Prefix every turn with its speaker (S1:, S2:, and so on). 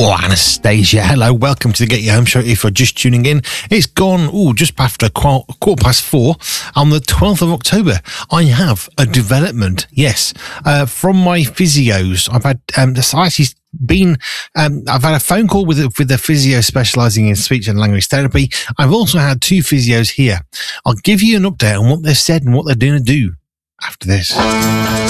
S1: Oh, Anastasia, hello. Welcome to the Get Your Home Show. If you're just tuning in, it's gone, just after quarter past 4 on the 12th of October. I have a development, yes, from my physios. I've had, I've had a phone call with the physio specialising in speech and language therapy. I've also had 2 physios here. I'll give you an update on what they've said and what they're going to do after this.